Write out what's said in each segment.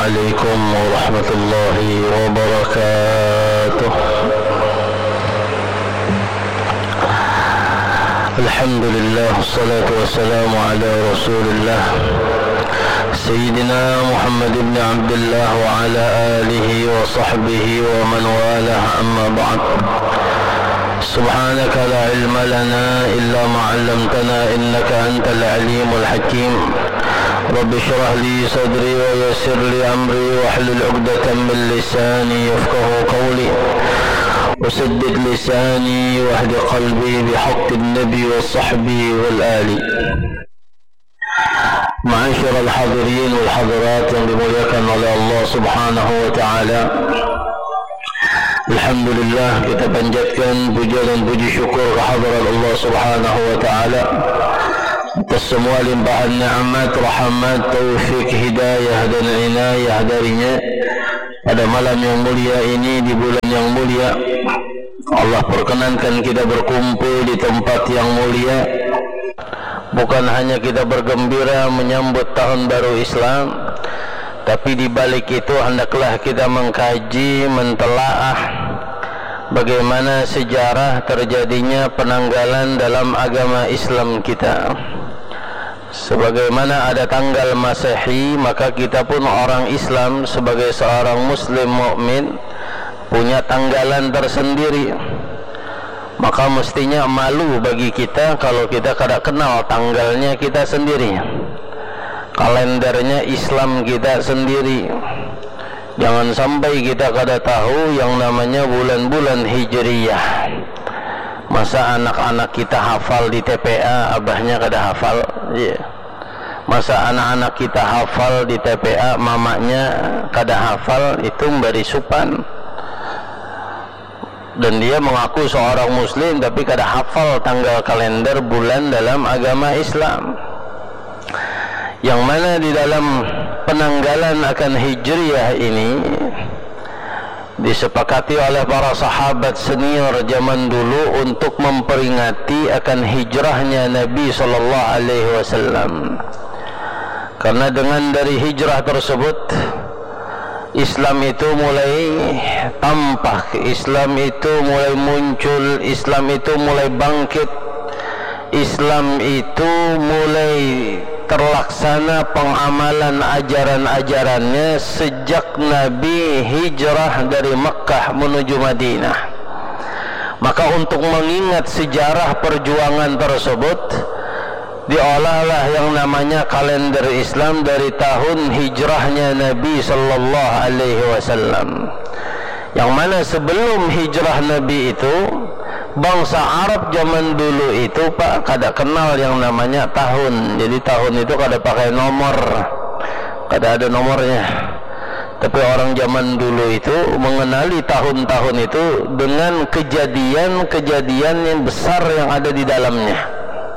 عليكم ورحمة الله وبركاته. الحمد لله والصلاة والسلام على رسول الله سيدنا محمد بن عبد الله وعلى آله وصحبه ومن والاه، أما بعد. سبحانك لا علم لنا إلا ما علمتنا إنك أنت العليم الحكيم. رب اشرح لي صدري ويسر لي أمري واحلل عقدة من لساني يفقه قولي وسدد لساني واهد قلبي بحق النبي والصحبه والآل. Ma'asyiral hadirin wal hadirat yang dimuliakan oleh Allah Subhanahu wa taala. Alhamdulillah, kita panjatkan puja dan puji syukur kehadirat Allah Subhanahu wa taala atas semua limpahan nikmat, rahmat, taufik, hidayah dan inayah darinya pada malam yang mulia ini, di bulan yang mulia. Allah perkenankan kita berkumpul di tempat yang mulia. Bukan hanya kita bergembira menyambut tahun baru Islam, tapi di balik itu hendaklah kita mengkaji, mentelaah bagaimana sejarah terjadinya penanggalan dalam agama Islam kita. Sebagaimana ada tanggal Masehi, maka kita pun orang Islam sebagai seorang Muslim mukmin punya tanggalan tersendiri. Maka mestinya malu bagi kita kalau kita kada kenal tanggalnya kita sendiri, kalendernya Islam kita sendiri. Jangan sampai kita kada tahu yang namanya bulan-bulan Hijriyah. Masa anak-anak kita hafal di TPA, abahnya kada hafal, Masa anak-anak kita hafal di TPA, mamanya kada hafal, itu memberi supan. Dan dia mengaku seorang muslim tapi kada hafal tanggal kalender bulan dalam agama Islam. Yang mana di dalam penanggalan akan Hijriyah ini disepakati oleh para sahabat senior zaman dulu untuk memperingati akan hijrahnya Nabi SAW. Karena dengan dari hijrah tersebut Islam itu mulai tampak, Islam itu mulai muncul, Islam itu mulai bangkit, Islam itu mulai terlaksana pengamalan ajaran-ajarannya sejak Nabi hijrah dari Makkah menuju Madinah. Maka untuk mengingat sejarah perjuangan tersebut, diolahlah yang namanya kalender Islam dari tahun hijrahnya Nabi sallallahu alaihi wasallam. Yang mana sebelum hijrah Nabi itu, bangsa Arab zaman dulu itu kada kenal yang namanya tahun. Jadi tahun itu kada pakai nomor, kada ada nomornya. Tapi orang zaman dulu itu mengenali tahun-tahun itu dengan kejadian-kejadian yang besar yang ada di dalamnya.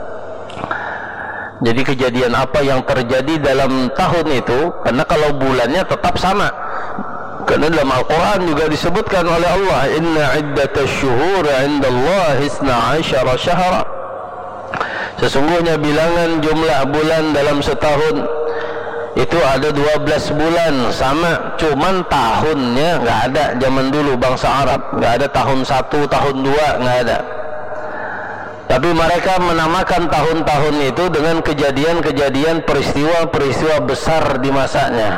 Jadi kejadian apa yang terjadi dalam tahun itu, karena kalau bulannya tetap sama. Karena dalam Al-Quran juga disebutkan oleh Allah, Inna iddatash syuhur indallahi 12 syahra. Sesungguhnya bilangan jumlah bulan dalam setahun itu ada 12 bulan sama. Cuman tahunnya enggak ada zaman dulu bangsa Arab. Enggak ada tahun 1, tahun 2, enggak ada. Tapi mereka menamakan tahun-tahun itu dengan kejadian-kejadian, peristiwa-peristiwa besar di masanya.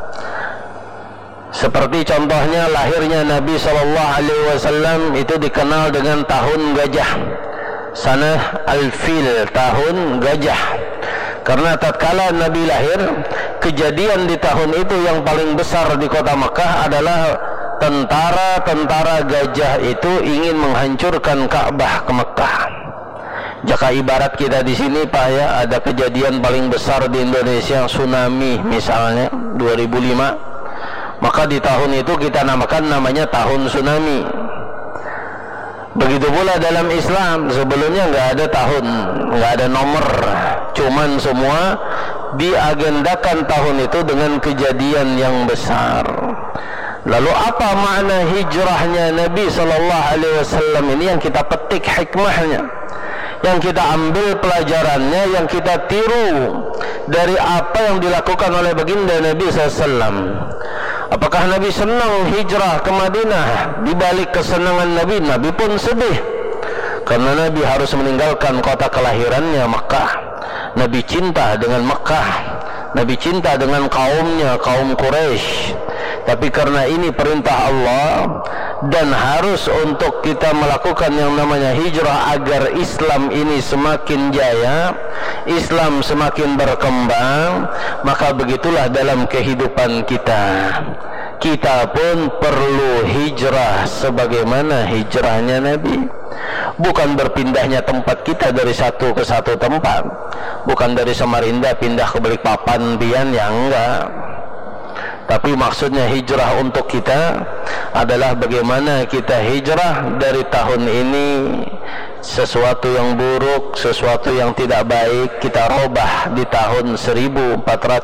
Seperti contohnya lahirnya Nabi SAW itu dikenal dengan tahun gajah, Sanah Al-Fil, tahun gajah. Karena tatkala Nabi lahir, kejadian di tahun itu yang paling besar di kota Makkah adalah tentara-tentara gajah itu ingin menghancurkan Ka'bah ke Makkah. Jika ibarat kita di sini Pak ya, ada kejadian paling besar di Indonesia, tsunami misalnya 2005, maka di tahun itu kita namakan namanya tahun tsunami. Begitu pula dalam Islam, sebelumnya enggak ada tahun, enggak ada nomor, cuman semua diagendakan tahun itu dengan kejadian yang besar. Lalu apa makna hijrahnya Nabi SAW ini yang kita petik hikmahnya, yang kita ambil pelajarannya, yang kita tiru dari apa yang dilakukan oleh baginda Nabi SAW. Apakah Nabi senang hijrah ke Madinah? Di balik kesenangan Nabi, Nabi pun sedih karena Nabi harus meninggalkan kota kelahirannya Makkah. Nabi cinta dengan Makkah, Nabi cinta dengan kaumnya, kaum Quraisy. Tapi karena ini perintah Allah dan harus untuk kita melakukan yang namanya hijrah agar Islam ini semakin jaya, Islam semakin berkembang, maka begitulah dalam kehidupan kita. Kita pun perlu hijrah sebagaimana hijrahnya Nabi. Bukan berpindahnya tempat kita dari satu ke satu tempat, bukan dari Samarinda pindah ke Balikpapan pian, ya enggak. Tapi maksudnya hijrah untuk kita adalah bagaimana kita hijrah dari tahun ini, sesuatu yang buruk, sesuatu yang tidak baik kita robah di tahun 1447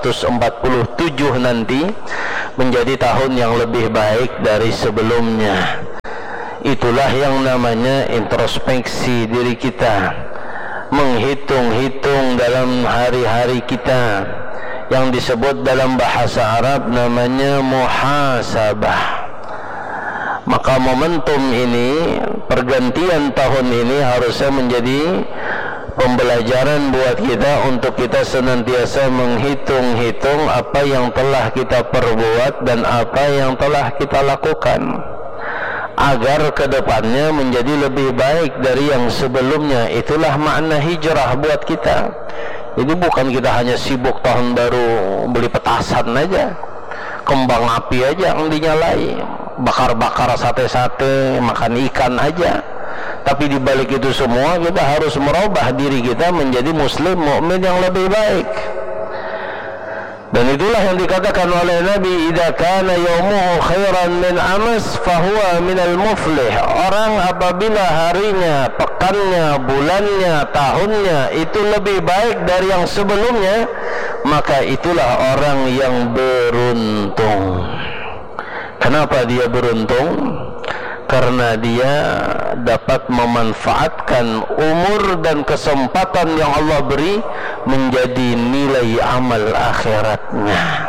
nanti menjadi tahun yang lebih baik dari sebelumnya. Itulah yang namanya introspeksi diri kita, menghitung-hitung dalam hari-hari kita, yang disebut dalam bahasa Arab namanya muhasabah. Maka momentum ini, pergantian tahun ini harusnya menjadi pembelajaran buat kita untuk kita senantiasa menghitung-hitung apa yang telah kita perbuat dan apa yang telah kita lakukan, agar kedepannya menjadi lebih baik dari yang sebelumnya. Itulah makna hijrah buat kita. Jadi bukan kita hanya sibuk tahun baru beli petasan aja, kembang api aja yang dinyalai, bakar-bakar sate-sate, makan ikan aja. Tapi di balik itu semua kita harus merubah diri kita menjadi muslim mukmin yang lebih baik. Dan itulah yang dikatakan oleh Nabi, idza kana yaumuhu khairan min amas fahuwa minal muflih. Orang apabila harinya, pekannya, bulannya, tahunnya itu lebih baik dari yang sebelumnya, maka itulah orang yang beruntung. Kenapa dia beruntung? Karena dia dapat memanfaatkan umur dan kesempatan yang Allah beri menjadi nilai amal akhiratnya.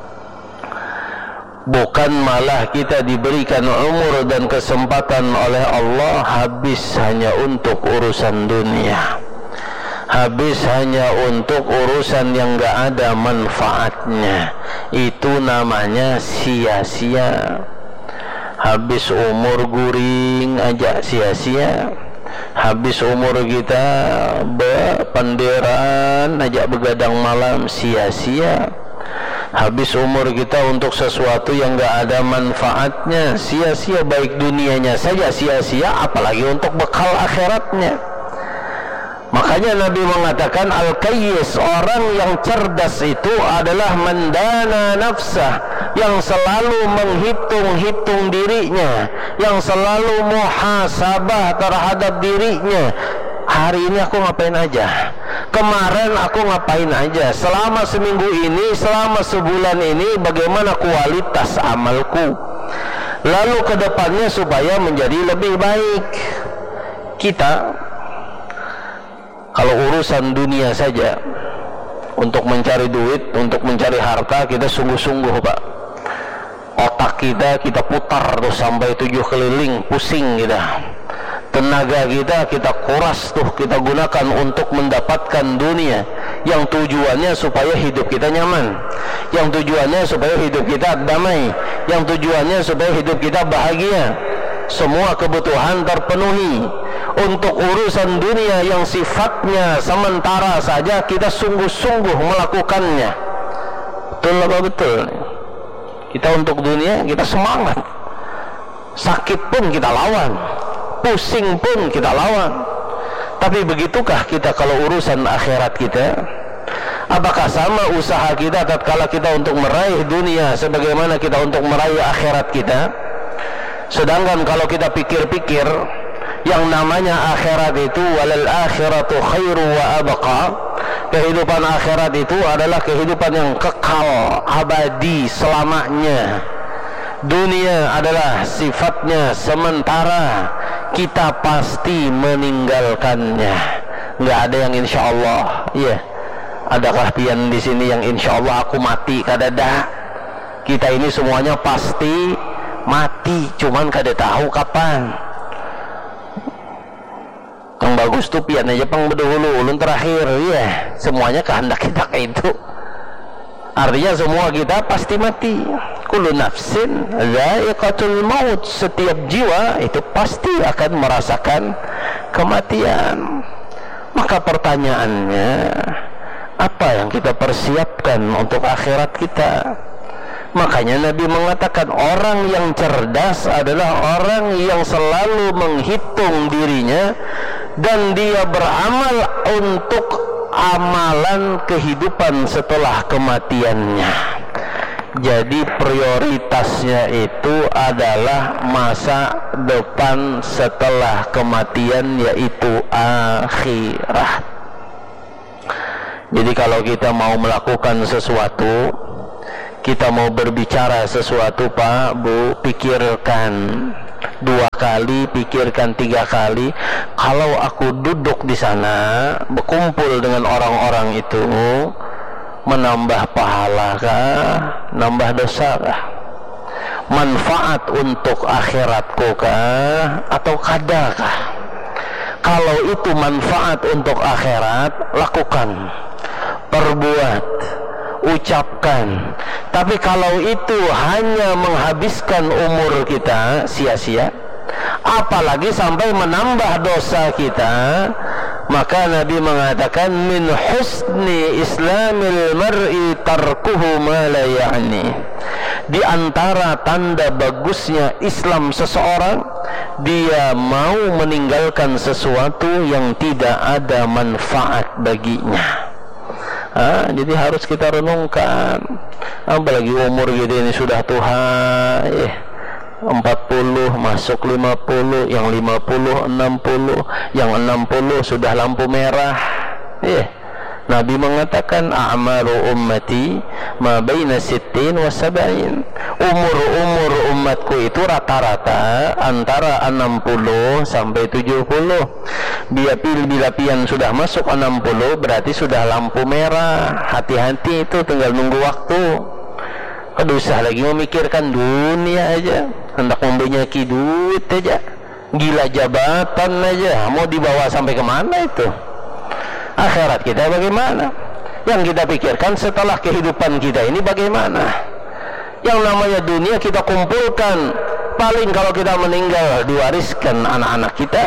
Bukan malah kita diberikan umur dan kesempatan oleh Allah habis hanya untuk urusan dunia, habis hanya untuk urusan yang gak ada manfaatnya. Itu namanya sia-sia. Habis umur guring aja sia-sia. Habis umur kita berpanderan aja begadang malam, sia-sia. Habis umur kita untuk sesuatu yang gak ada manfaatnya, sia-sia. Baik dunianya saja sia-sia, apalagi untuk bekal akhiratnya. Makanya Nabi mengatakan al-qayyis, orang yang cerdas itu adalah mandana nafsah, yang selalu menghitung-hitung dirinya, yang selalu muhasabah terhadap dirinya. Hari ini aku ngapain aja, kemarin aku ngapain aja, selama seminggu ini, selama sebulan ini bagaimana kualitas amalku, lalu ke depannya supaya menjadi lebih baik. Kita kalau urusan dunia saja, untuk mencari duit, untuk mencari harta, kita sungguh-sungguh Pak. Otak kita putar tuh sampai 7 keliling, pusing kita. Tenaga kita kuras tuh, kita gunakan untuk mendapatkan dunia, yang tujuannya supaya hidup kita nyaman, yang tujuannya supaya hidup kita damai, yang tujuannya supaya hidup kita bahagia, semua kebutuhan terpenuhi. Untuk urusan dunia yang sifatnya sementara saja, kita sungguh-sungguh melakukannya. Betul apa betul? Kita untuk dunia, kita semangat. Sakit pun kita lawan, pusing pun kita lawan. Tapi begitukah kita kalau urusan akhirat kita? Apakah sama usaha kita tatkala kita untuk meraih dunia sebagaimana kita untuk meraih akhirat kita? Sedangkan kalau kita pikir-pikir, yang namanya akhirat itu walal akhiratu khairu wa abqa, kehidupan akhirat itu adalah kehidupan yang kekal, abadi, selamanya. Dunia adalah sifatnya sementara, kita pasti meninggalkannya. Nggak ada yang insya Allah, ya. Adakah pian di sini yang insya Allah aku mati kadada? Kita ini semuanya pasti mati, cuman kada tahu kapan. Yang bagus tuh pian aja pang berdahulu, ulun terakhir, ya. Semuanya kehendak kita kayak itu. Artinya semua kita pasti mati. Kullu nafsin dha'iqatul maut. Setiap jiwa itu pasti akan merasakan kematian. Maka pertanyaannya, apa yang kita persiapkan untuk akhirat kita? Makanya Nabi mengatakan orang yang cerdas adalah orang yang selalu menghitung dirinya dan dia beramal untuk amalan kehidupan setelah kematiannya. Jadi prioritasnya itu adalah masa depan setelah kematian, yaitu akhirat. Jadi kalau kita mau melakukan sesuatu, kita mau berbicara sesuatu, Pak, Bu, pikirkan 2 kali, pikirkan 3 kali. Kalau aku duduk di sana berkumpul dengan orang-orang itu, menambah pahala kah, nambah dosa kah, manfaat untuk akhiratku kah, atau kada kah? Kalau itu manfaat untuk akhirat, lakukan, perbuat, ucapkan. Tapi kalau itu hanya menghabiskan umur kita sia-sia, apalagi sampai menambah dosa kita, maka Nabi mengatakan min husni islamil mar'i tarkuhu ma la ya'ni. Di antara tanda bagusnya Islam seseorang, dia mau meninggalkan sesuatu yang tidak ada manfaat baginya. Jadi harus kita renungkan. Apalagi umur gitu ini sudah tua, 40 masuk 50, yang 50 60, yang 60 sudah lampu merah. Nabi mengatakan a'maru ummati ma baina 60 wa 70. Umur umatku itu rata-rata antara 60 sampai 70. Bila pian sudah masuk 60 berarti sudah lampu merah. Hati-hati, itu tinggal nunggu waktu. Kada usah lagi memikirkan dunia aja, hendak membenyaki duit aja, gila jabatan aja, mau dibawa sampai kemana itu? Akhirat kita bagaimana? Yang kita pikirkan setelah kehidupan kita ini bagaimana? Yang namanya dunia kita kumpulkan, paling kalau kita meninggal diwariskan anak-anak kita,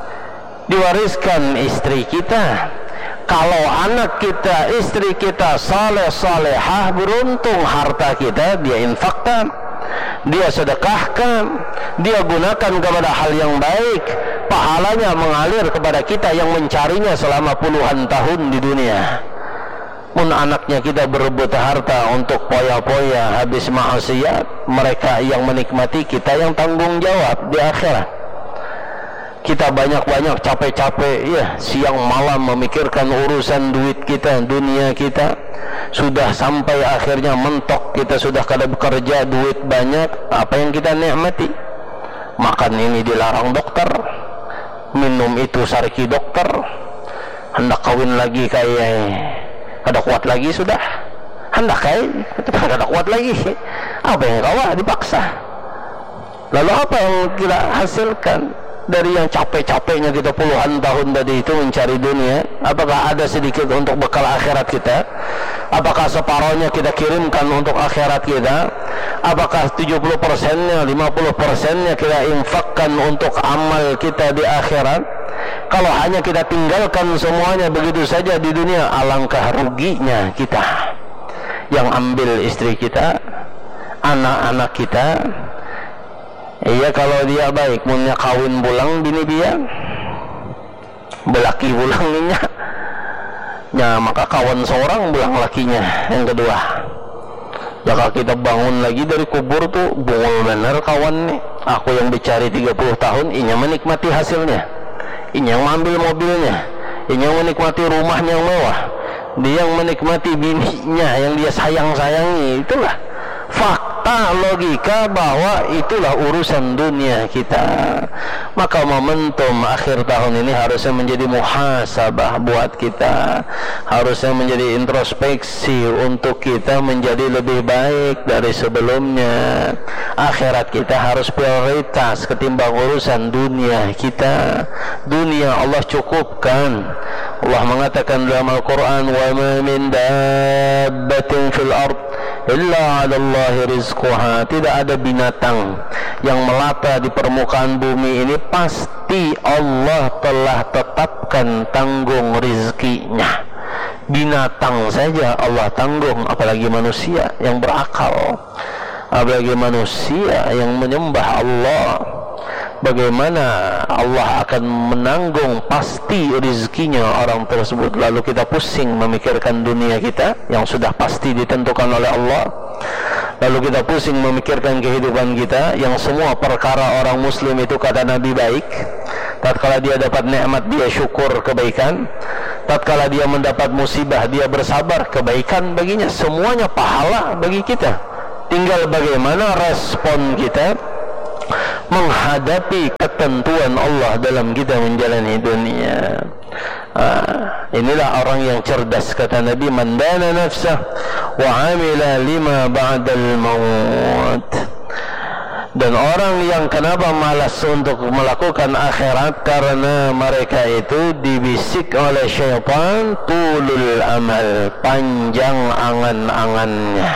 diwariskan istri kita. Kalau anak kita, istri kita saleh-salehah, beruntung harta kita dia infakkan, dia sedekahkan, dia gunakan kepada hal yang baik, pahalanya mengalir kepada kita yang mencarinya selama puluhan tahun di dunia. Mun anaknya kita berebut harta untuk poya-poya habis maksiat, mereka yang menikmati, kita yang tanggung jawab di akhirat. Kita banyak-banyak capek-capek siang malam memikirkan urusan duit kita, dunia kita, sudah sampai akhirnya mentok, kita sudah kada bekerja, duit banyak. Apa yang kita nikmati? Makan ini dilarang dokter, minum itu sariki dokter, hendak kawin lagi kayak kada kuat lagi, sudah hendak kayak kada kuat lagi, apa yang kawa dipaksa. Lalu apa yang kita hasilkan dari yang capek-capeknya kita puluhan tahun tadi itu mencari dunia? Apakah ada sedikit untuk bekal akhirat kita? Apakah separohnya kita kirimkan untuk akhirat kita? Apakah 70%-nya, 50%-nya kita infakkan untuk amal kita di akhirat? Kalau hanya kita tinggalkan semuanya begitu saja di dunia, alangkah ruginya kita. Yang ambil istri kita, anak-anak kita. Iya, kalau dia baik, punya kawin bulang bini dia, belaki bulangnya, maka kawan seorang bulang lakinya. Yang kedua, jika kita bangun lagi dari kubur tuh, bungul bener kawan nih. Aku yang dicari 30 tahun, inya menikmati hasilnya, inya yang mengambil mobilnya, inya yang menikmati rumahnya yang mewah, dia yang menikmati bininya yang dia sayang-sayangi. Itulah fakta maka logika bahwa itulah urusan dunia kita. Maka momentum akhir tahun ini harusnya menjadi muhasabah buat kita, harusnya menjadi introspeksi untuk kita menjadi lebih baik dari sebelumnya. Akhirat kita harus prioritas ketimbang urusan dunia kita. Dunia Allah cukupkan. Allah mengatakan dalam Al-Quran, wa ma min dabbatin fil ard illa 'ala Allahi rizquha. Tidak ada binatang yang melata di permukaan bumi ini, pasti Allah telah tetapkan tanggung rizkinya. Binatang saja Allah tanggung, apalagi manusia yang berakal, apalagi manusia yang menyembah Allah. Bagaimana Allah akan menanggung pasti rizkinya orang tersebut, lalu kita pusing memikirkan dunia kita yang sudah pasti ditentukan oleh Allah, lalu kita pusing memikirkan kehidupan kita yang semua perkara orang muslim itu kata Nabi baik. Tatkala dia dapat nikmat dia syukur, kebaikan. Tatkala dia mendapat musibah dia bersabar, kebaikan baginya. Semuanya pahala bagi kita, tinggal bagaimana respon kita menghadapi ketentuan Allah dalam kita menjalani dunia. Inilah orang yang cerdas, kata Nabi, man dana nafsah wa amila lima ba'dal maut. Dan orang yang kenapa malas untuk melakukan akhirat, karena mereka itu dibisik oleh syaitan tulul amal, panjang angan-angannya.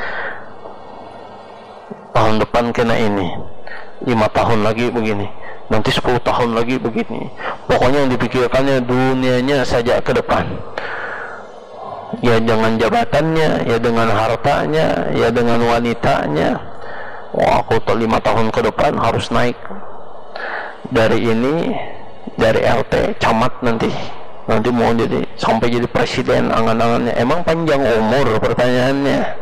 Tahun depan kena ini, 5 tahun lagi begini, nanti 10 tahun lagi begini. Pokoknya yang dipikirkannya dunianya saja ke depan. Ya dengan jabatannya, ya dengan hartanya, ya dengan wanitanya. Wah, aku 5 tahun ke depan harus naik dari ini, dari RT, camat, nanti mau jadi sampai jadi presiden, angan-angannya. Emang panjang umur, pertanyaannya.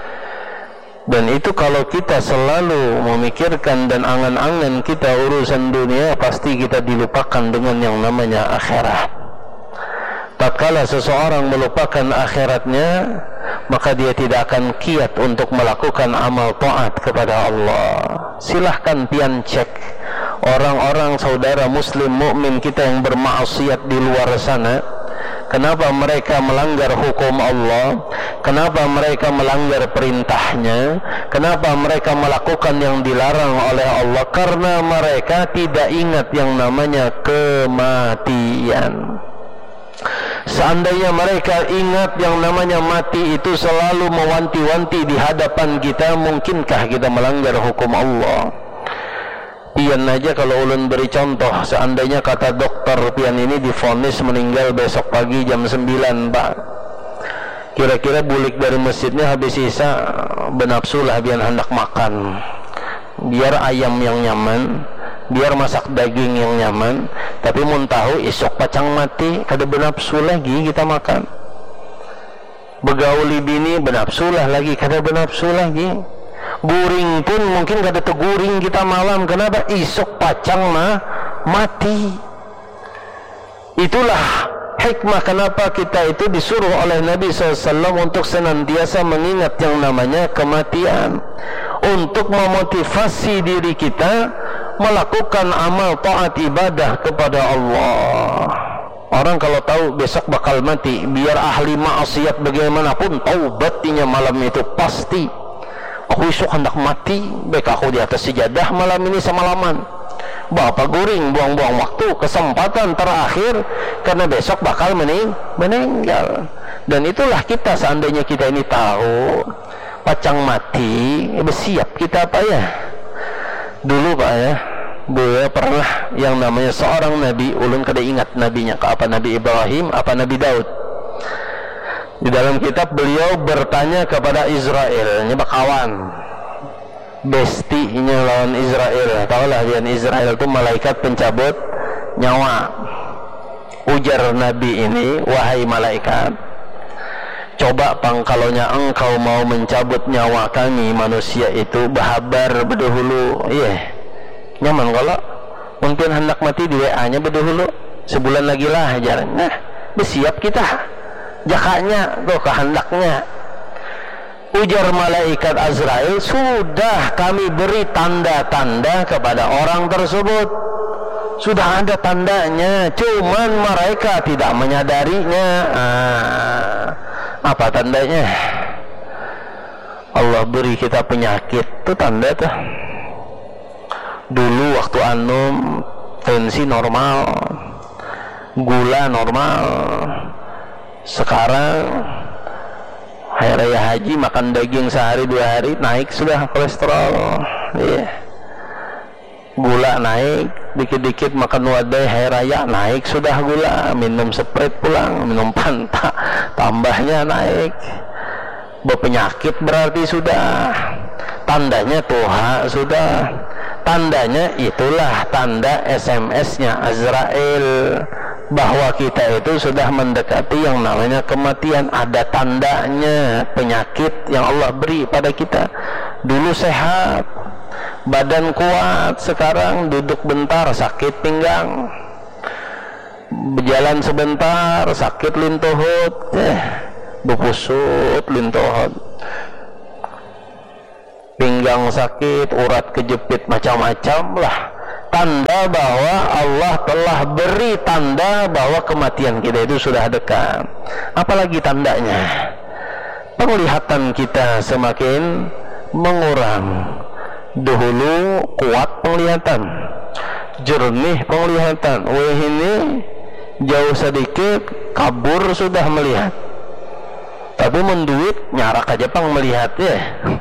Dan itu kalau kita selalu memikirkan dan angan-angan kita urusan dunia, pasti kita dilupakan dengan yang namanya akhirat. Tatkala seseorang melupakan akhiratnya, maka dia tidak akan kiat untuk melakukan amal taat kepada Allah. Silahkan pian cek orang-orang saudara muslim mukmin kita yang bermaksiat di luar sana. Kenapa mereka melanggar hukum Allah? Kenapa mereka melanggar perintahnya? Kenapa mereka melakukan yang dilarang oleh Allah? Karena mereka tidak ingat yang namanya kematian. Seandainya mereka ingat yang namanya mati itu selalu mewanti-wanti di hadapan kita, mungkinkah kita melanggar hukum Allah? Pian aja kalau ulun beri contoh, seandainya kata dokter pian ini divonis meninggal besok pagi jam 9, Pak. Kira-kira bulik dari masjidnya habis sisa benapsulah pian hendak makan. Biar ayam yang nyaman, biar masak daging yang nyaman, tapi mun tahu isok pacang mati, kada benapsu lagi kita makan. Begauli bini benapsulah lagi, kada benapsu lagi. Guring pun mungkin kada teguring kita malam. Kenapa? Isok pacang mati. Itulah hikmah kenapa kita itu disuruh oleh Nabi SAW untuk senantiasa mengingat yang namanya kematian, untuk memotivasi diri kita melakukan amal taat ibadah kepada Allah. Orang kalau tahu besok bakal mati, biar ahli maksiat bagaimanapun, taubatnya malam itu pasti. Aku esok hendak mati, baik aku di atas sejadah malam ini semalaman. Bapak guring, buang-buang waktu, kesempatan terakhir, karena besok bakal meninggal. Dan itulah kita, seandainya kita ini tahu pacang mati, bersiap kita apa ya? Dulu Pak ya, Buya pernah yang namanya seorang nabi, ulun kada ingat nabinya ke apa, Nabi Ibrahim apa Nabi Daud. Di dalam kitab beliau bertanya kepada Israel, nyebak kawan bestinya lawan Israel. Tahulah dia Israel itu malaikat pencabut nyawa. Ujar Nabi ini, wahai malaikat, coba pangkalonya engkau mau mencabut nyawa kami manusia itu, bahabar berdahulu. Iya, nyaman kalau mungkin hendak mati di WA-nya berdahulu, sebulan lagi lah ajaran. Nah, bersiap kita jakanya tuh kehendaknya. Ujar malaikat Azrail, sudah kami beri tanda-tanda kepada orang tersebut. Sudah ada tandanya, cuman mereka tidak menyadarinya. Apa tandanya? Allah beri kita penyakit, itu tanda tuh. Dulu waktu anum tensi normal, gula normal. Sekarang hari raya haji makan daging sehari 2 hari naik sudah kolesterol. Gula naik, dikit-dikit makan wadai hari raya naik sudah gula. Minum Sprite pulang, minum Fanta tambahnya naik. Berpenyakit berarti sudah. Tandanya tuha sudah. Tandanya itulah tanda SMS-nya Azrail bahwa kita itu sudah mendekati yang namanya kematian. Ada tandanya, penyakit yang Allah beri pada kita. Dulu sehat, badan kuat, sekarang duduk bentar sakit pinggang, berjalan sebentar sakit lintuhut, bepusut lintuhut, pinggang sakit, urat kejepit, macam-macam lah. Tanda bahwa Allah telah beri tanda bahwa kematian kita itu sudah dekat. Apalagi tandanya? Penglihatan kita semakin mengurang. Dahulu kuat penglihatan, jernih penglihatan. Ini jauh sedikit kabur sudah melihat. Tapi menduit nyarak aja pang melihatnya.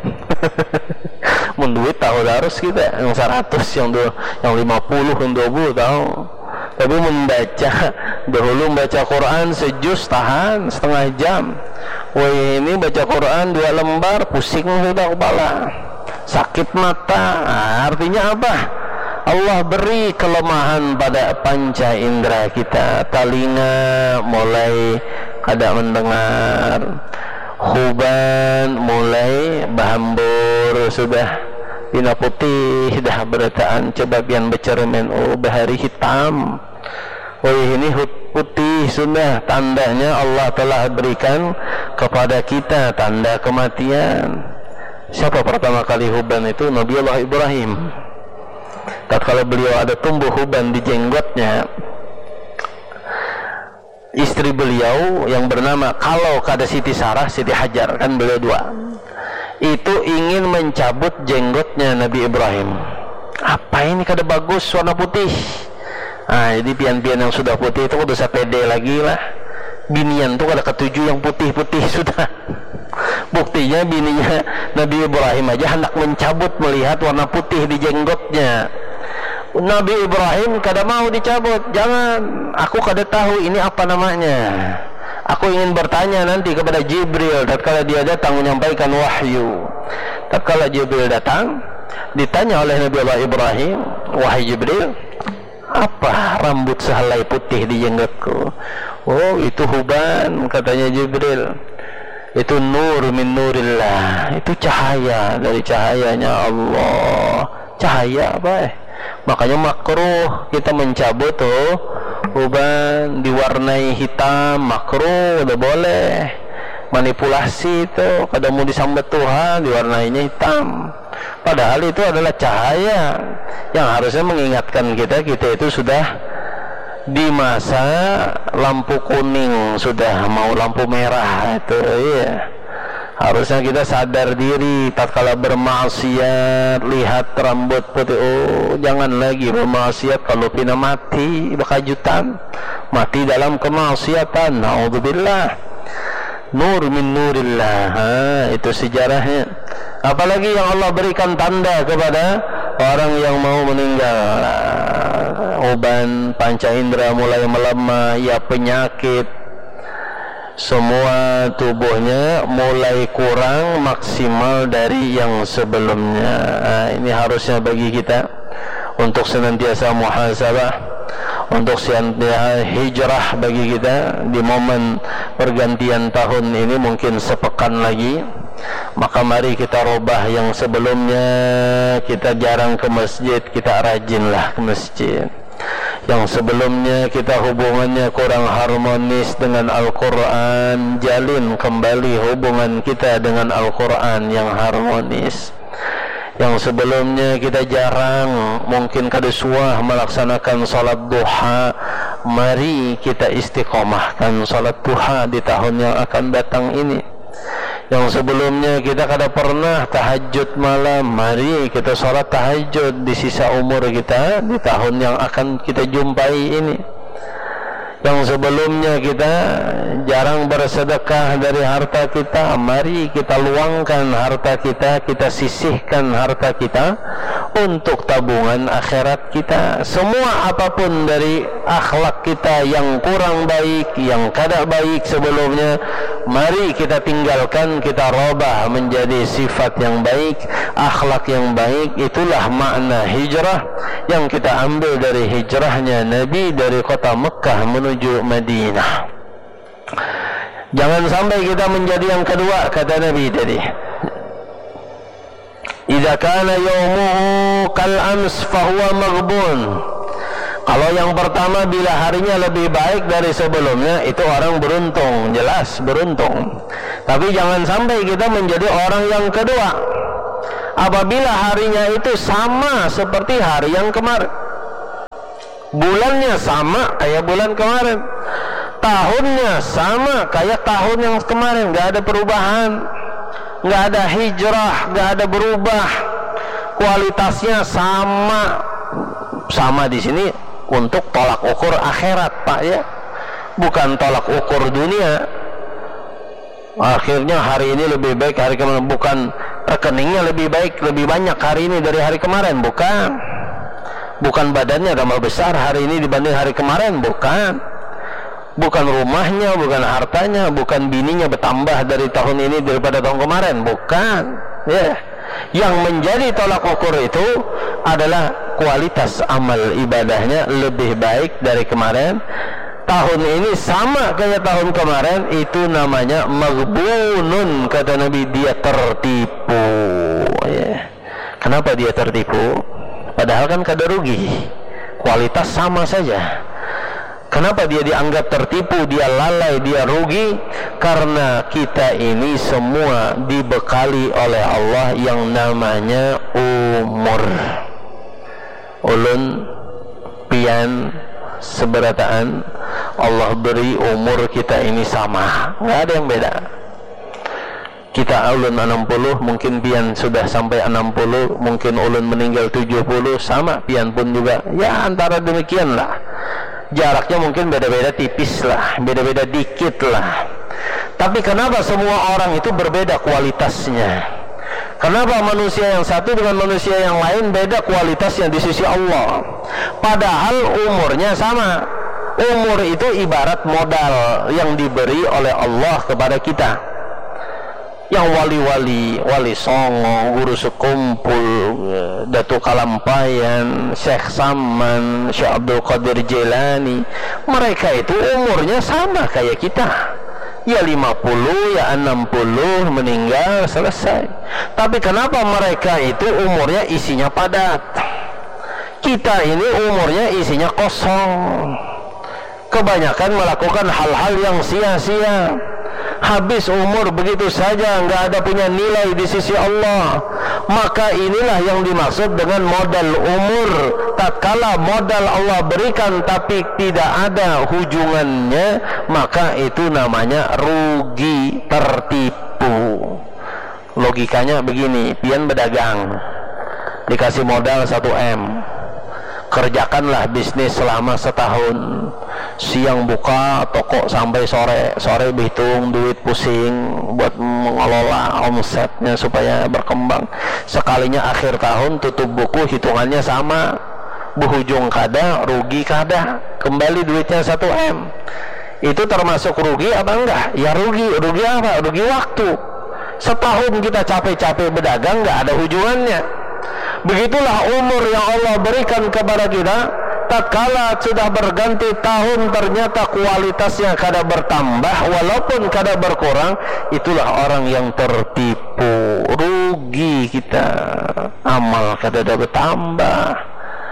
Menduit tahu harus kita yang 100, yang 50, yang 20 tahu. Tapi membaca, dahulu membaca Quran sejuz tahan setengah jam. Ini baca Quran 2 lembar pusing sudah kepala, sakit mata. Artinya apa? Allah beri kelemahan pada panca indera kita. Telinga mulai kada mendengar, huban mulai bahambur sudah, pina putih dah berataan, coba pian bercermin bahari hitam. Ini putih sudah, tandanya Allah telah berikan kepada kita tanda kematian. Siapa pertama kali huban itu? Nabi Allah Ibrahim. Tatkala beliau ada tumbuh huban di jenggotnya, istri beliau yang bernama kalau kada Siti Sarah, Siti Hajar, kan beliau 2, itu ingin mencabut jenggotnya Nabi Ibrahim. Apa ini kada bagus warna putih? Jadi pian-pian yang sudah putih itu udah usah pede lagi lah. Binian tuh kada ketujuh yang putih-putih sudah. Buktinya bininya Nabi Ibrahim aja hendak mencabut melihat warna putih di jenggotnya. Nabi Ibrahim kada mau dicabut. Jangan, aku kada tahu ini apa namanya. Aku ingin bertanya nanti kepada Jibril tatkala dia datang menyampaikan wahyu. Tatkala Jibril datang, ditanya oleh Nabi Allah Ibrahim, wahai Jibril, apa rambut sehelai putih di jenggotku? Oh, itu huban, katanya Jibril. Itu nur min nurillah, itu cahaya dari cahayanya Allah. Cahaya apa? Makanya makruh kita mencabut uban diwarnai hitam, makruh, udah boleh. Manipulasi itu kadang mau disambut Tuhan diwarnainya hitam, padahal itu adalah cahaya yang harusnya mengingatkan kita itu sudah di masa lampu kuning, sudah mau lampu merah itu. Iya, harusnya kita sadar diri tatkala bermaksiat, lihat rambut putih, jangan lagi bermaksiat. Kalau pina mati bakajutan, mati dalam kemaksiatan, naudzubillah. Nur min nurillah, itu sejarahnya. Apalagi yang Allah berikan tanda kepada orang yang mau meninggal. Uban panca indera mulai melemah, ya penyakit, semua tubuhnya mulai kurang maksimal dari yang sebelumnya. Ini harusnya bagi kita untuk senantiasa muhasabah, untuk senantiasa hijrah bagi kita di momen pergantian tahun ini. Mungkin sepekan lagi, maka mari kita robah yang sebelumnya kita jarang ke masjid, kita rajinlah ke masjid. Yang sebelumnya kita hubungannya kurang harmonis dengan Al-Quran, jalin kembali hubungan kita dengan Al-Quran yang harmonis. Yang sebelumnya kita jarang, mungkin kadusuah melaksanakan salat duha, mari kita istiqomahkan salat duha di tahun yang akan datang ini. Yang sebelumnya kita kada pernah tahajud malam, mari kita sholat tahajud di sisa umur kita di tahun yang akan kita jumpai ini. Yang sebelumnya kita jarang bersedekah dari harta kita, mari kita luangkan harta kita, kita sisihkan harta kita untuk tabungan akhirat kita. Semua apapun dari akhlak kita yang kurang baik, yang kada baik sebelumnya, mari kita tinggalkan, kita robah menjadi sifat yang baik, akhlak yang baik. Itulah makna hijrah yang kita ambil dari hijrahnya Nabi dari kota Mekah menuju Madinah. Jangan sampai kita menjadi yang kedua, kata Nabi tadi. Idza kana yaumuhu kal ams fahuwa maghbun. Kalau yang pertama, bila harinya lebih baik dari sebelumnya, itu orang beruntung, jelas beruntung. Tapi jangan sampai kita menjadi orang yang kedua. Apabila harinya itu sama seperti hari yang kemarin, bulannya sama kayak bulan kemarin, tahunnya sama kayak tahun yang kemarin, nggak ada perubahan, nggak ada hijrah, nggak ada berubah, kualitasnya sama di sini untuk tolak ukur akhirat, Pak, ya, bukan tolak ukur dunia. Akhirnya hari ini lebih baik hari kemarin, bukan rekeningnya lebih baik, lebih banyak hari ini dari hari kemarin, bukan badannya tambah besar hari ini dibanding hari kemarin, bukan rumahnya, bukan hartanya, bukan bininya bertambah dari tahun ini daripada tahun kemarin, bukan, ya. Yang menjadi tolak ukur itu adalah kualitas amal ibadahnya lebih baik dari kemarin. Tahun ini sama kayak tahun kemarin, itu namanya maghbunun, kata Nabi, dia tertipu, ya. Kenapa dia tertipu? Padahal kan kada rugi, kualitas sama saja. Kenapa dia dianggap tertipu, dia lalai, dia rugi? Karena kita ini semua dibekali oleh Allah yang namanya umur. Ulun pian seberataan, Allah beri umur kita ini sama, nggak ada yang beda. Kita ulun 60, mungkin pian sudah sampai 60, mungkin ulun meninggal 70, sama pian pun juga, ya antara demikian lah. Jaraknya mungkin beda-beda tipis lah, beda-beda dikit lah. Tapi kenapa semua orang itu berbeda kualitasnya? Kenapa manusia yang satu dengan manusia yang lain beda kualitasnya di sisi Allah? Padahal umurnya sama. Umur itu ibarat modal yang diberi oleh Allah kepada kita. Yang wali-wali, wali songo, guru sekumpul, Datuk Kalampayan, Syekh Saman, Syekh Abdul Qadir Jilani, mereka itu umurnya sama kayak kita, ya 50, ya 60, meninggal, selesai. Tapi kenapa mereka itu umurnya isinya padat, kita ini umurnya isinya kosong, kebanyakan melakukan hal-hal yang sia-sia, habis umur begitu saja, nggak ada punya nilai di sisi Allah. Maka inilah yang dimaksud dengan modal umur. Tatkala modal Allah berikan tapi tidak ada hujungannya, maka itu namanya rugi, tertipu. Logikanya begini, pian berdagang, dikasih modal 1M, kerjakanlah bisnis selama setahun, siang buka toko sampai sore berhitung duit, pusing buat mengelola omsetnya supaya berkembang. Sekalinya akhir tahun tutup buku, hitungannya sama, berujung kada, rugi kada, kembali duitnya 1M. Itu termasuk rugi apa enggak? Ya rugi. Rugi apa? Rugi waktu. Setahun kita capek-capek berdagang, nggak ada hujungannya. Begitulah umur yang Allah berikan kepada kita. Tatkala sudah berganti tahun, ternyata kualitasnya kada bertambah walaupun kada berkurang, itulah orang yang tertipu, rugi kita. Amal kada ada bertambah,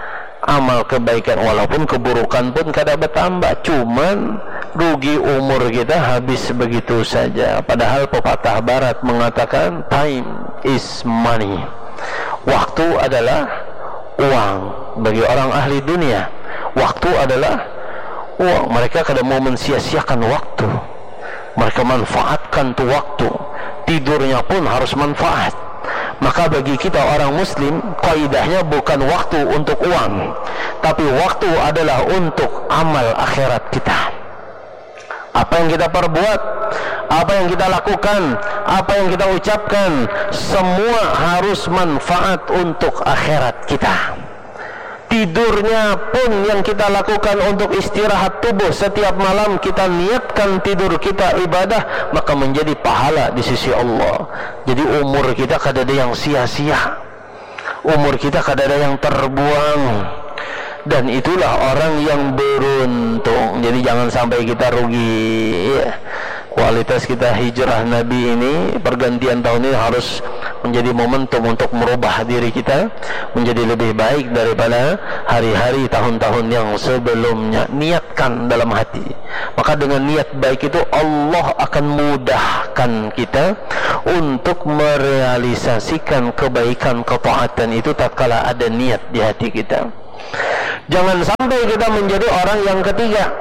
amal kebaikan, walaupun keburukan pun kada bertambah, cuman rugi umur kita habis begitu saja. Padahal pepatah barat mengatakan time is money, waktu adalah uang. Bagi orang ahli dunia, waktu adalah uang. Mereka kada mau mensia-siakan waktu, mereka manfaatkan tuh waktu. Tidurnya pun harus manfaat. Maka bagi kita orang muslim, kaidahnya bukan waktu untuk uang, tapi waktu adalah untuk amal akhirat kita. Apa yang kita perbuat, apa yang kita lakukan, apa yang kita ucapkan, semua harus manfaat untuk akhirat kita. Tidurnya pun yang kita lakukan untuk istirahat tubuh, setiap malam kita niatkan tidur kita ibadah, maka menjadi pahala di sisi Allah. Jadi umur kita kada ada yang sia-sia, umur kita kada ada yang terbuang. Dan itulah orang yang beruntung. Jadi jangan sampai kita rugi ya. Kualitas kita hijrah Nabi ini, pergantian tahun ini harus menjadi momentum untuk merubah diri kita menjadi lebih baik daripada hari-hari tahun-tahun yang sebelumnya. Niatkan dalam hati, maka dengan niat baik itu Allah akan mudahkan kita untuk merealisasikan kebaikan, ketaatan itu tatkala ada niat di hati kita. Jangan sampai kita menjadi orang yang ketiga.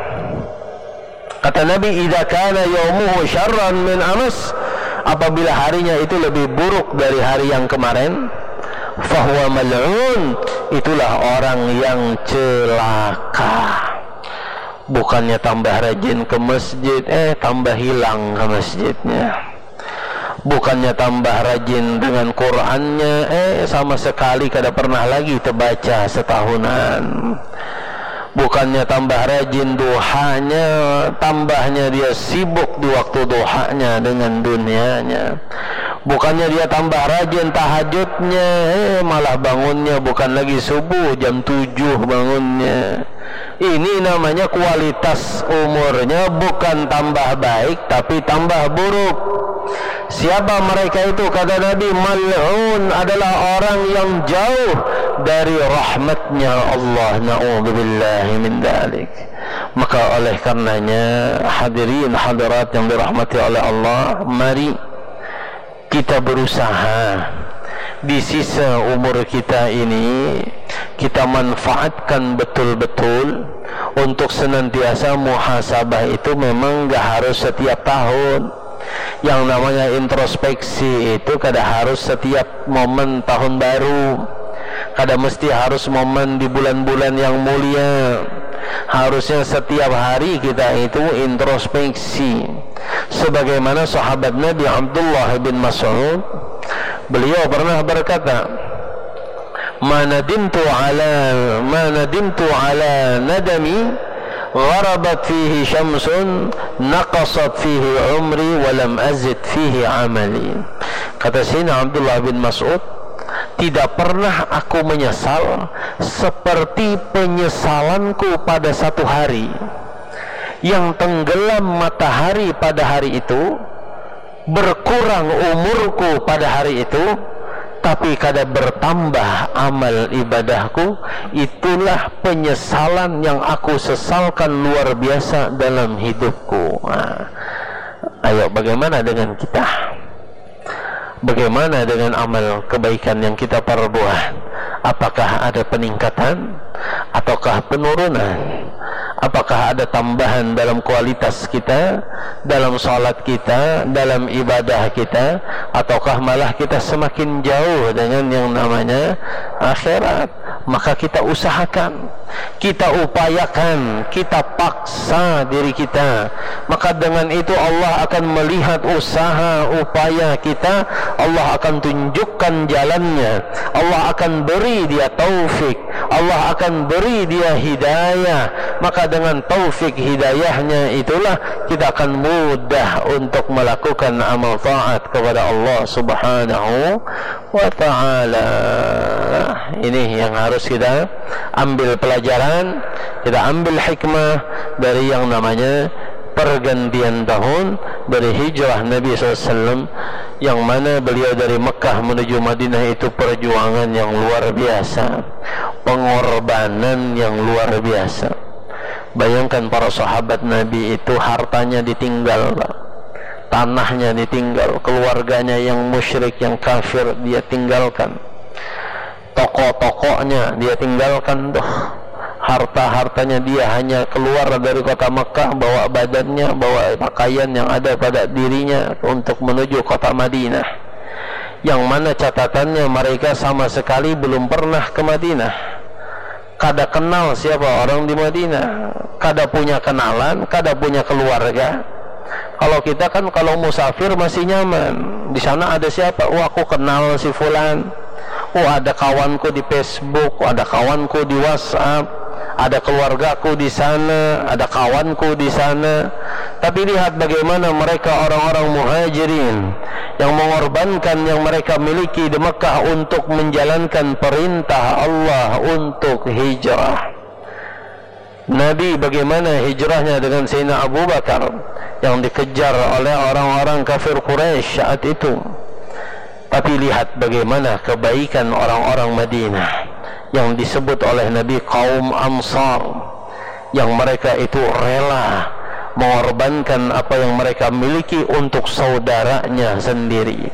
Kata Nabi, idza kana yaumuhu syarran min amas, apabila harinya itu lebih buruk dari hari yang kemarin, fahuwa mal'un, itulah orang yang celaka. Bukannya tambah rajin ke masjid, tambah hilang ke masjidnya. Bukannya tambah rajin dengan Qur'annya, sama sekali kada pernah lagi terbaca setahunan. Bukannya tambah rajin duhanya, tambahnya dia sibuk di waktu duhanya dengan dunianya. Bukannya dia tambah rajin tahajudnya, malah bangunnya bukan lagi subuh, jam 7 bangunnya. Ini namanya kualitas umurnya bukan tambah baik, tapi tambah buruk. Siapa mereka itu? Kata Nabi, mal'un adalah orang yang jauh dari rahmatnya Allah. Na'udzubillahi min dzalik. Maka oleh karenanya, hadirin hadirat yang dirahmati oleh Allah, mari kita berusaha di sisa umur kita ini kita manfaatkan betul-betul untuk senantiasa muhasabah. Itu memang gak harus setiap tahun. Yang namanya introspeksi itu kada harus setiap momen tahun baru, kada mesti harus momen di bulan-bulan yang mulia. Harusnya setiap hari kita itu introspeksi. Sebagaimana sahabat Nabi Abdullah bin Mas'ud, beliau pernah berkata, ma nadimtu ala nadami gharabat fihi syamsun naqasat fihi umri walam azid fihi amali. Kata Sayyidina Abdullah bin Mas'ud, tidak pernah aku menyesal seperti penyesalanku pada satu hari yang tenggelam matahari pada hari itu, berkurang umurku pada hari itu, tapi kada bertambah amal ibadahku. Itulah penyesalan yang aku sesalkan luar biasa dalam hidupku. Ayo, bagaimana dengan kita? Bagaimana dengan amal kebaikan yang kita perbuat? Apakah ada peningkatan ataukah penurunan? Apakah ada tambahan dalam kualitas kita, dalam salat kita, dalam ibadah kita, ataukah malah kita semakin jauh dengan yang namanya akhirat? Maka kita usahakan, kita upayakan, kita paksa diri kita. Maka dengan itu Allah akan melihat usaha upaya kita, Allah akan tunjukkan jalannya, Allah akan beri dia taufik, Allah akan beri dia hidayah. Maka dengan taufik hidayahnya itulah kita akan mudah untuk melakukan amal taat kepada Allah Subhanahu wa ta'ala. Ini yang harus kita ambil pelajaran, kita ambil hikmah dari yang namanya pergantian tahun, dari hijrah Nabi SAW, yang mana beliau dari Mekah menuju Madinah itu perjuangan yang luar biasa. pengorbanan yang luar biasa. Bayangkan para sahabat Nabi itu hartanya ditinggal, tanahnya ditinggal, keluarganya yang musyrik, yang kafir dia tinggalkan, toko-tokonya dia tinggalkan tuh, harta-hartanya dia hanya keluar dari kota Mekah, bawa badannya, bawa pakaian yang ada pada dirinya untuk menuju kota Madinah, yang mana catatannya mereka sama sekali belum pernah ke Madinah, kada kenal siapa orang di Madinah, kada punya kenalan, kada punya keluarga. Kalau kita kan kalau musafir masih nyaman, di sana ada siapa? Oh, aku kenal si fulan, oh ada kawanku di Facebook, oh, ada kawanku di WhatsApp, ada keluargaku di sana, ada kawanku di sana. Tapi lihat bagaimana mereka orang-orang muhajirin yang mengorbankan yang mereka miliki di Mekah untuk menjalankan perintah Allah untuk hijrah. Nabi bagaimana hijrahnya dengan Sayyidina Abu Bakar yang dikejar oleh orang-orang kafir Quraisy saat itu. Tapi lihat bagaimana kebaikan orang-orang Madinah yang disebut oleh Nabi kaum Ansar, yang mereka itu rela mengorbankan apa yang mereka miliki untuk saudaranya sendiri.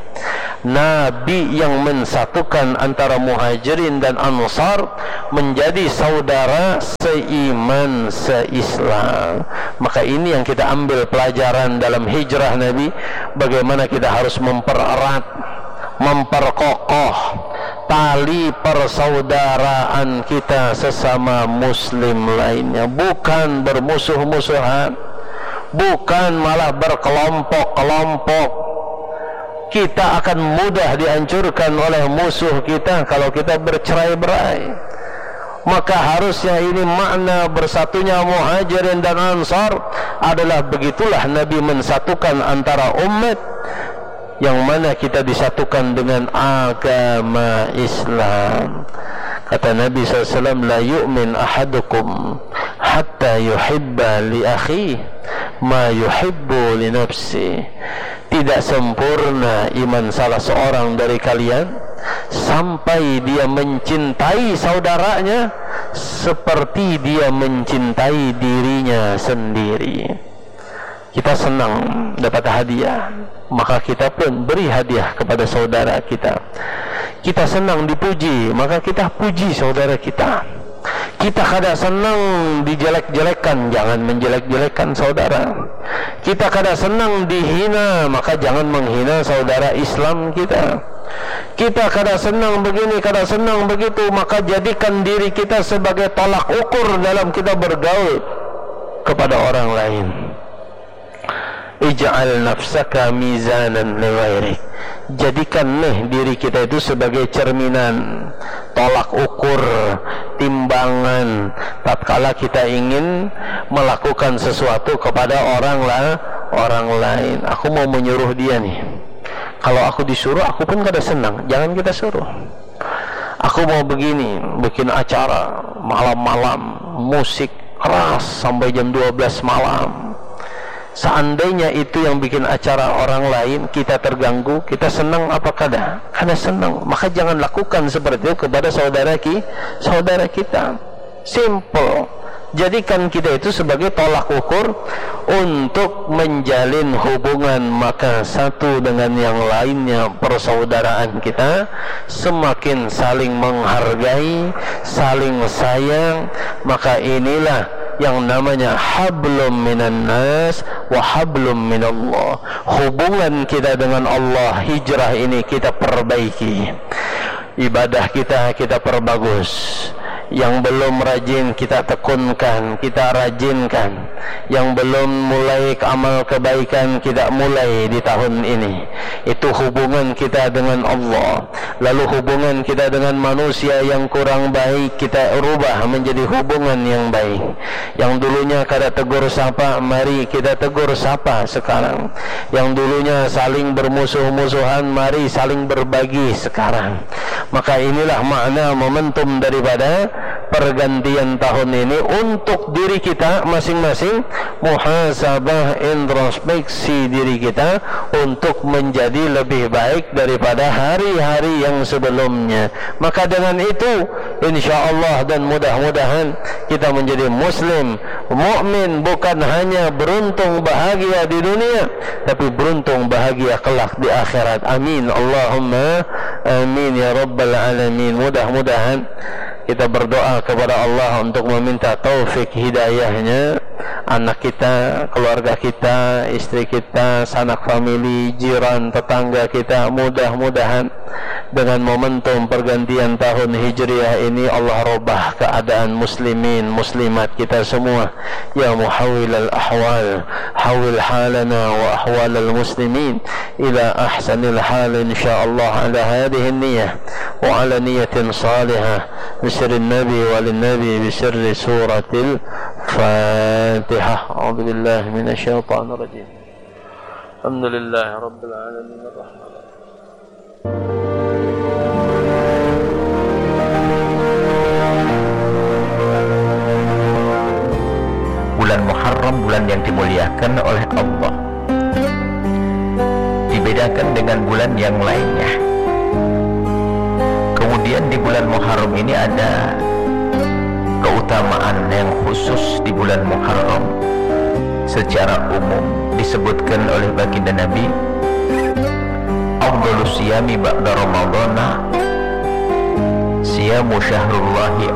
Nabi yang mensatukan antara muhajirin dan ansar menjadi saudara seiman seislam. Maka ini yang kita ambil pelajaran dalam hijrah Nabi, bagaimana kita harus mempererat, memperkokoh tali persaudaraan kita sesama muslim lainnya, bukan bermusuh-musuhan, bukan malah berkelompok-kelompok. Kita akan mudah dihancurkan oleh musuh kita kalau kita bercerai-berai. Maka harusnya ini makna bersatunya muhajirin dan ansar adalah begitulah Nabi mensatukan antara umat, yang mana kita disatukan dengan agama Islam. Kata Nabi SAW, la yu'min ahadukum hatta yuhibba li akhihi ma yuhibbu li nafsihi. Tidak sempurna iman salah seorang dari kalian sampai dia mencintai saudaranya seperti dia mencintai dirinya sendiri. Kita senang dapat hadiah, maka kita pun beri hadiah kepada saudara kita. Kita senang dipuji, maka kita puji saudara kita. Kita kada senang dijelek-jelekan, jangan menjelek-jelekan saudara. Kita kada senang dihina, maka jangan menghina saudara Islam kita. Kita kada senang begini, kada senang begitu, maka jadikan diri kita sebagai tolak ukur dalam kita bergaul kepada orang lain. Ij'al nafsaka mizanan li ghairik. Jadikan diri kita itu sebagai cerminan, tolak ukur, timbangan tatkala kita ingin melakukan sesuatu kepada orang lain. Aku mau menyuruh dia nih. Kalau aku disuruh, aku pun kada senang. Jangan kita suruh. Aku mau begini, bikin acara malam-malam, musik keras sampai jam 12 malam. Seandainya itu yang bikin acara orang lain, kita terganggu, kita senang apa kada? Kada senang. Maka jangan lakukan seperti itu kepada saudara kita. Simple. Jadikan kita itu sebagai tolak ukur untuk menjalin hubungan, maka satu dengan yang lainnya persaudaraan kita semakin saling menghargai, saling sayang. Maka inilah yang namanya hablum minan nas wa hablum minallah. Hubungan kita dengan Allah, hijrah ini kita perbaiki, ibadah kita perbagus. Yang belum rajin kita tekunkan, kita rajinkan. Yang belum mulai amal kebaikan kita mulai di tahun ini. Itu hubungan kita dengan Allah. Lalu hubungan kita dengan manusia yang kurang baik kita rubah menjadi hubungan yang baik. Yang dulunya kada tegur sapa, mari kita tegur sapa sekarang. Yang dulunya saling bermusuh-musuhan, mari saling berbagi sekarang. Maka inilah makna momentum daripada pergantian tahun ini untuk diri kita masing-masing, muhasabah, introspeksi diri kita untuk menjadi lebih baik daripada hari-hari yang sebelumnya. Maka dengan itu insyaallah, dan mudah-mudahan kita menjadi muslim mukmin, bukan hanya beruntung bahagia di dunia, tapi beruntung bahagia kelak di akhirat. Amin, Allahumma amin ya rabbal alamin. Mudah-mudahan kita berdoa kepada Allah untuk meminta taufik hidayahnya anak kita, keluarga kita, istri kita, sanak famili, jiran, tetangga kita. Mudah-mudahan dengan momentum pergantian tahun Hijriah ini Allah robah keadaan muslimin, muslimat kita semua. Ya muhawwilal ahwal, hawil halana wa ahwalal muslimin ila ahsanil hal insyaallah, ala hadhihi niyyah wa ala niyatin salihah bisirri nabi walin nabi bisirri suratil Fatihah. A'udzu billahi minasyaitonir rajim. Alhamdulillahi rabbil alamin arrahman. Bulan Muharram, bulan yang dimuliakan oleh Allah, dibedakan dengan bulan yang lainnya. Kemudian di bulan Muharram ini ada keutamaan yang khusus. Di bulan Muharram secara umum disebutkan oleh baginda Nabi, afdhalus siyami ba'da ramadhana siyamu syahrullahi